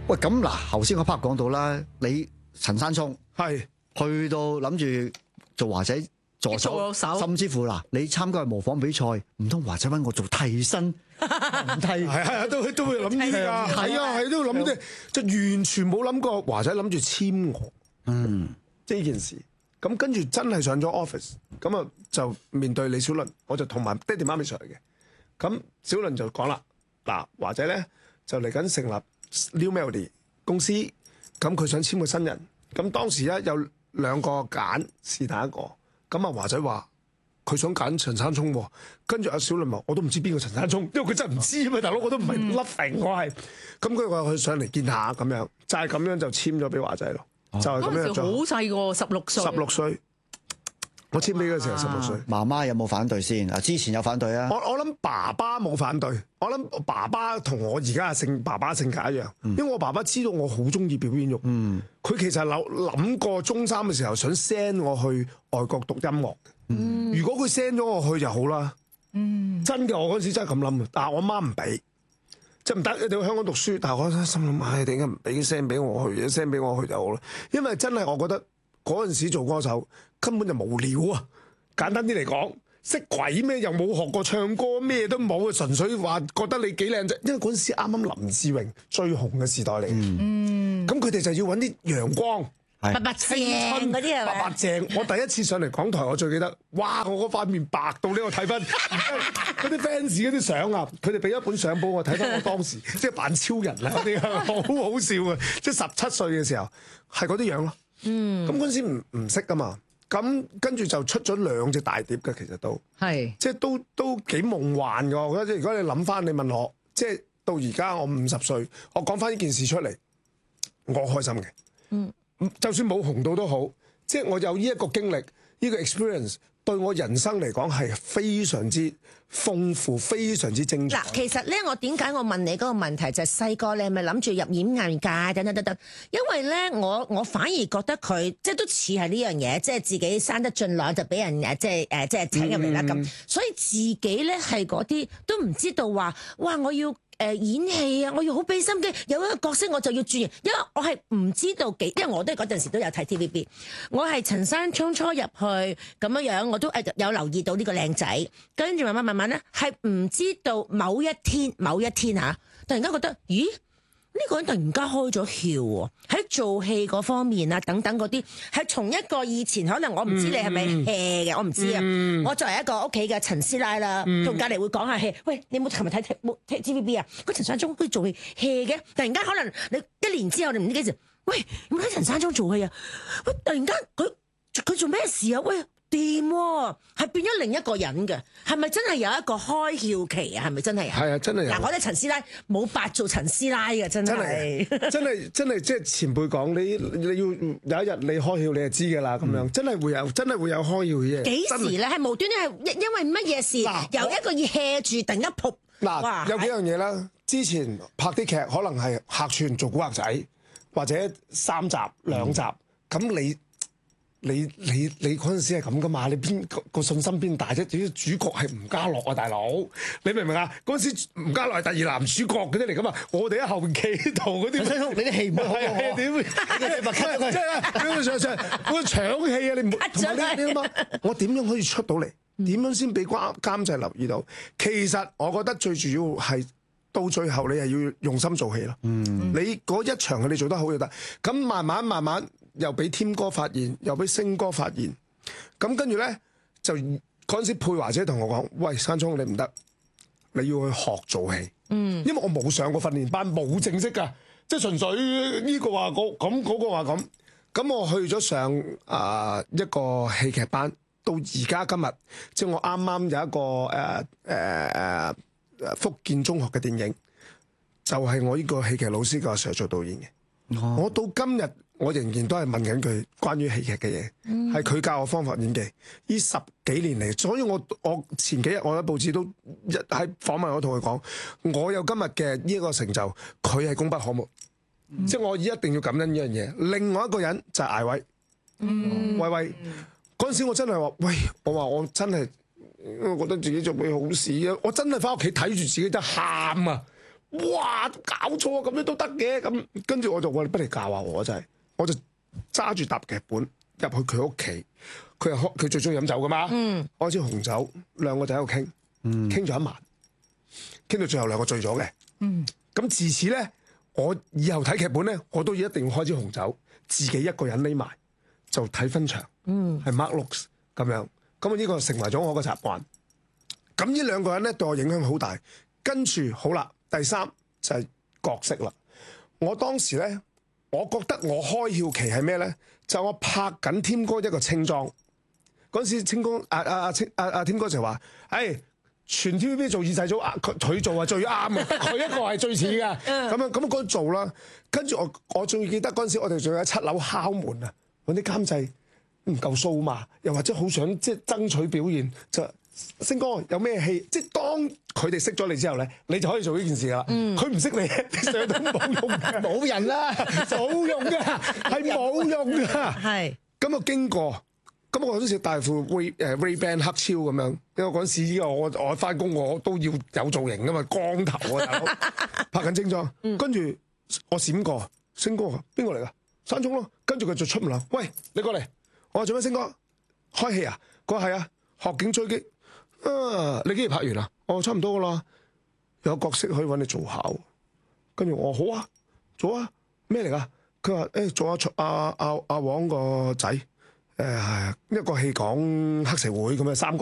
喂，咁嗱，頭先個 part 講到啦，你陳山聰係去到諗住做華仔助手，甚至乎嗱，你參加模仿比賽，唔通華仔揾我做替身？唔替係都會諗呢啲㗎，係啊係都會諗呢啲，就完全冇諗過華仔諗住簽我，即係呢件事。咁跟住真係上咗 office，咁啊就面對李小倫，我就同埋爹哋媽咪上嚟嘅。咁小倫就講啦，嗱，華仔咧就嚟緊成立 New Melody 公司，咁佢想簽個新人。咁當時咧有兩個揀，是但一個。咁啊華仔話佢想揀陳山聰喎，跟住阿小倫話我都唔知邊個陳山聰，因為佢真係唔知啊嘛，大佬我都唔係 loving 我係。咁佢話佢上嚟見下咁樣，就係咁樣就簽咗俾華仔咯。就係咁樣做。 好細個，16歲。 16歲，我簽俾嗰時候16歲。 媽媽有冇反對先？啊，之前有反對啊。 我諗爸爸冇反對，我諗爸爸同我而家嘅爸爸性格一樣，因為我爸爸知道我好中意表演欲。佢其實諗過中三嘅時候想 send 我去外國讀音樂。如果佢 send 咗我去就好啦。真嘅，我嗰時真係咁諗，但係我媽唔俾。即係唔得，一定要香港讀書。但係我心諗，唉，點解唔俾 send 俾我去？send 俾我去就好啦。因為真係我覺得嗰陣時做歌手根本就無聊啊！簡單啲嚟講，識鬼咩？又冇學過唱歌，咩都冇，純粹話覺得你幾靚啫。因為嗰陣時啱啱林志穎最紅嘅時代嚟嘅。咁佢哋就要揾啲陽光。 白白正嗰啲係咪？ 白白正！我第一次上嚟港台，我最記得，哇！我嗰塊面白到呢，我睇翻嗰啲 fans 嗰啲相啊，佢哋俾一本相簿我睇翻，我當時即係扮超人啊，嗰啲好好笑嘅，即係17歲嘅時候係嗰啲樣咯。咁嗰陣時唔識噶嘛，咁跟住就出咗2隻大碟嘅，其實都係即係都幾夢幻嘅。我覺得如果你諗翻，你問我，即係到而家我50歲，我講翻呢件事出嚟，我開心嘅。就算冇紅到都好，即係我有呢一個經歷，呢個 experience 對我人生嚟講係非常之豐富、非常之精彩。 嗱，其實咧，點解我問你嗰個問題就係細個你係咪諗住入演藝界等等等等？因為咧，我反而覺得佢即係都似係呢樣嘢，即係自己生得俊朗就俾人即係請入嚟啦咁，所以自己咧係嗰啲都唔知道話，哇！我要演戲啊！我要好俾心機，有一個角色我就要轉型，因為我係唔知道因為我都嗰陣時都有睇 TVB， 我係陳山聰初入去咁樣，我都有留意到呢個靚仔，跟住慢慢咧係唔知道某一天嚇，突然間覺得咦？呢個人突然間開咗竅喎，喺做戲嗰方面啊，等等嗰啲，係從一個以前可能我唔知你係咪 hea 嘅，我唔知啊。我作為一個屋企嘅陳師奶啦，同隔離會講下 hea。喂，你有冇琴日睇 TVB 啊？嗰陳山聰佢做戲 hea 嘅，突然間可能你1年之後你唔知幾時，喂，有冇睇陳山聰做戲啊？喂，突然間佢做咩事啊？喂！掂喎，係變咗另一個人嘅，係咪真係有一個開竅期啊？係咪真係？係啊，真係有。 嗱，我哋陳師奶冇白做陳師奶嘅，真係。 真係，即係前輩講，你要有一日你開竅，你就知㗎啦。咁樣真係會有開竅嘅嘢。 幾時咧？係無端端係因為乜嘢事？由一個要 hea 住，突然間噗。 嗱，有幾樣嘢啦。之前拍啲劇可能係客串做古惑仔，或者3集2集，咁你嗰陣時係咁噶嘛？你邊個信心邊大啫？主角係吳家樂啊，大佬，你明唔明啊？嗰陣時吳家樂係第2男主角嗰啲嚟噶嘛？我哋喺後面企度嗰啲， 你啲戲唔好點？即係上嗰搶戲啊！你唔同埋你啊嘛？我點樣可以出到嚟？點樣先俾監製留意到？其實我覺得最主要係到最後你係要用心做戲咯。你嗰一場戲你做得好就得。咁慢慢。又俾添哥發現，又俾星哥發現，咁跟住咧就嗰陣時佩華姐同我講：喂，山聰你唔得，你要去學做戲。因為我冇上過訓練班，冇正式㗎，即係純粹呢個話咁，嗰個話咁。咁我去咗上一個戲劇班，到而家今日，即係我啱啱有一個福建中學嘅電影，就係我呢個戲劇老師個阿 Sir 做導演嘅。我到今日。我仍然都係問緊佢關於戲劇嘅嘢，係佢教我方法演技。呢10幾年嚟，所以我前幾日我喺報紙都喺訪問我同佢講，我有今日嘅呢一個成就，佢係功不可沒。即係我一定要感恩呢樣嘢。另外一個人就係艾薇，薇薇嗰陣時我真係話，喂，我真係，我覺得自己做咩好事啊！我真係翻屋企睇住自己都喊啊！ 哇搞錯啊，咁樣都得嘅咁。跟住我就話你不如教下我真係，我就揸住沓劇本入去佢屋企，佢最中意飲酒噶嘛，開支紅酒，兩個就喺度傾，傾咗一晚，傾到最後兩個醉咗嘅。咁自此咧，我以後睇劇本咧，我都一定要開支紅酒，自己一個人匿埋就睇分場，係 mark looks 咁樣。咁呢個成為咗我個習慣。咁呢兩個人咧對我影響好大。跟住好啦，第三就係角色啦。我當時咧，我覺得我開竅期係咩咧？就我拍緊添哥一個清裝嗰陣時，添哥添哥就話：全 TVB 做二世祖，佢做係最啱啊！佢一個係最似嘅。咁嗰做啦。跟住我最記得嗰陣時，我哋仲喺7樓敲門啊，揾啲監製唔夠數嘛，又或者好想即係爭取表現就。星哥有咩戲？即係當佢哋識咗你之後咧，你就可以做呢件事噶啦。佢唔識你，上到冇用嘅，冇人啦，冇用嘅，係冇用嘅。係咁啊，經過咁我嗰陣時戴副 Ray-Ban 黑超咁樣，因為嗰陣時我翻工我都要有造型噶嘛，光頭啊大佬，拍緊精裝，跟住我閃過，星哥邊個嚟噶？山聰咯，跟住佢就出門啦。喂，你過嚟，我話做咩？星哥開戲啊？佢話係啊，學警追擊。你幾時拍完啊？我差唔多噶啦，有角色可以揾你做下。跟住我好啊，做啊，咩嚟噶？佢話做下阿黃個仔，一個戲講黑社會咁嘅三哥。